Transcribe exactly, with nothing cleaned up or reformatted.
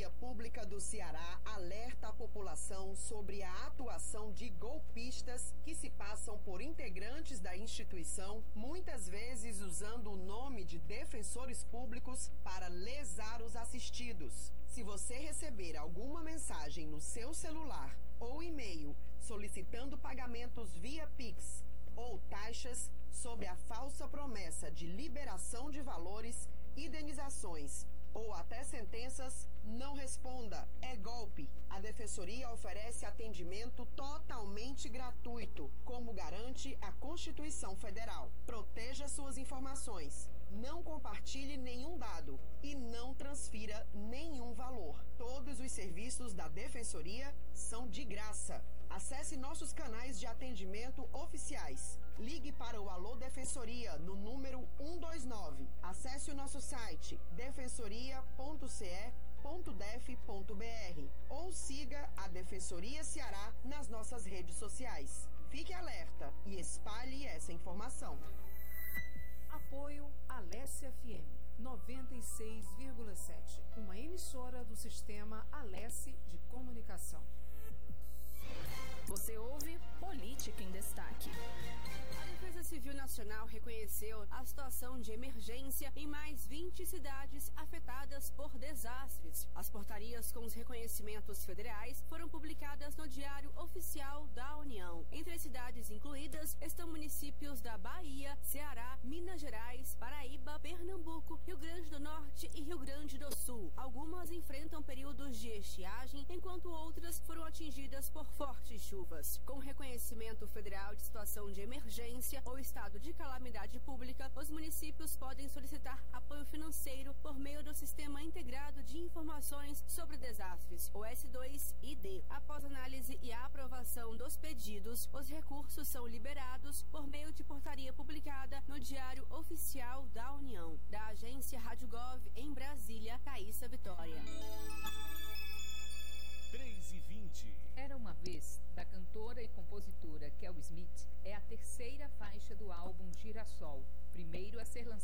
Defensoria Pública do Ceará alerta a população sobre a atuação de golpistas que se passam por integrantes da instituição, muitas vezes usando o nome de defensores públicos para lesar os assistidos. Se você receber alguma mensagem no seu celular ou e-mail solicitando pagamentos via Pix ou taxas sob a falsa promessa de liberação de valores, indenizações ou até sentenças, não responda. É golpe. A Defensoria oferece atendimento totalmente gratuito, como garante a Constituição Federal. Proteja suas informações. Não compartilhe nenhum dado e não transfira nenhum valor. Todos os serviços da Defensoria são de graça. Acesse nossos canais de atendimento oficiais. Ligue para o Alô Defensoria no número um dois nove. Acesse o nosso site defensoria ponto c e ponto def ponto b r ou siga a Defensoria Ceará nas nossas redes sociais. Fique alerta e espalhe essa informação. Apoio Alesse F M noventa e seis vírgula sete, uma emissora do sistema Alesse de Comunicação. Você ouve Política em Destaque. A Defesa Civil Nacional reconheceu a situação de emergência em mais vinte cidades afetadas por desastres. As portarias com os reconhecimentos federais foram publicadas no Diário Oficial da União. Entre as cidades incluídas estão municípios da Bahia, Ceará, Minas Gerais, Paraíba, Pernambuco, Rio Grande do Norte e Rio Grande do Sul. Algumas enfrentam períodos de estiagem, enquanto outras foram atingidas por fortes chuvas. Com reconhecimento federal de situação de emergência ou estado de calamidade pública, os municípios podem solicitar apoio financeiro por meio do Sistema Integrado de Informações sobre Desastres, o S dois I D. Após análise e a aprovação dos pedidos, os recursos são liberados por meio de portaria publicada no Diário Oficial da União. Da agência Rádio Gov em Brasília, Thaísa Vitória.